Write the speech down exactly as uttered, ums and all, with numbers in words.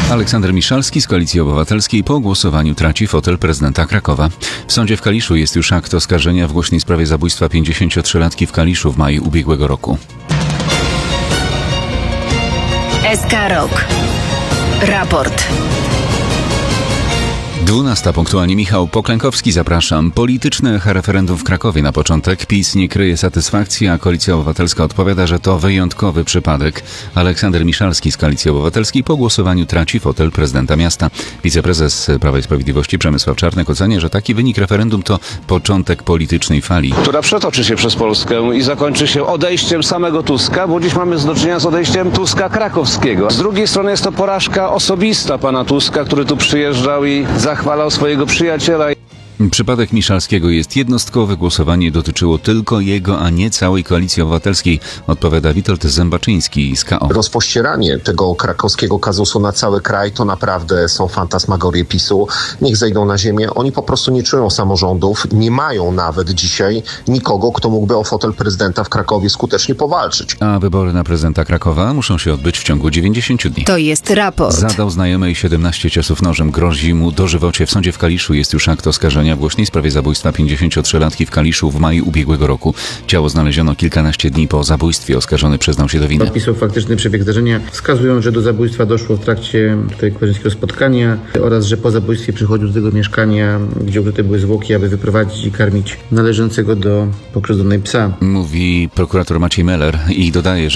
Aleksander Miszalski z Koalicji Obywatelskiej po głosowaniu traci fotel prezydenta Krakowa. W sądzie w Kaliszu jest już akt oskarżenia w głośnej sprawie zabójstwa pięćdziesięciotrzylatki w Kaliszu w maju ubiegłego roku. S K Rok. Raport. dwunasta punktualnie. Michał Poklękowski, zapraszam. Polityczne echa referendum w Krakowie na początek. PiS nie kryje satysfakcji, a Koalicja Obywatelska odpowiada, że to wyjątkowy przypadek. Aleksander Miszalski z Koalicji Obywatelskiej po głosowaniu traci fotel prezydenta miasta. Wiceprezes Prawa i Sprawiedliwości Przemysław Czarnek ocenia, że taki wynik referendum to początek politycznej fali, która przetoczy się przez Polskę i zakończy się odejściem samego Tuska, bo dziś mamy do czynienia z odejściem Tuska krakowskiego. Z drugiej strony jest to porażka osobista pana Tuska, który tu przyjeżdżał i zachwalał swojego przyjaciela. Przypadek Miszalskiego jest jednostkowy. Głosowanie dotyczyło tylko jego, a nie całej Koalicji Obywatelskiej, odpowiada Witold Zębaczyński z K O. Rozpościeranie tego krakowskiego kazusu na cały kraj to naprawdę są fantasmagorie PiSu. Niech zejdą na ziemię. Oni po prostu nie czują samorządów. Nie mają nawet dzisiaj nikogo, kto mógłby o fotel prezydenta w Krakowie skutecznie powalczyć. A wybory na prezydenta Krakowa muszą się odbyć w ciągu dziewięćdziesięciu dni. To jest raport. Zadał znajomej siedemnaście ciosów nożem. Grozi mu dożywocie. W sądzie w Kaliszu jest już akt oskarżenia w głośnej sprawie zabójstwa pięćdziesięciotrzylatki w Kaliszu w maju ubiegłego roku. Ciało znaleziono kilkanaście dni po zabójstwie. Oskarżony przyznał się do winy. Opisał faktyczny przebieg zdarzenia. Wskazują, że do zabójstwa doszło w trakcie tutaj koleżeńskiego spotkania oraz, że po zabójstwie przychodził do tego mieszkania, gdzie ukryte były zwłoki, aby wyprowadzić i karmić należącego do pokrzywdzonej psa. Mówi prokurator Maciej Meller i dodaje, że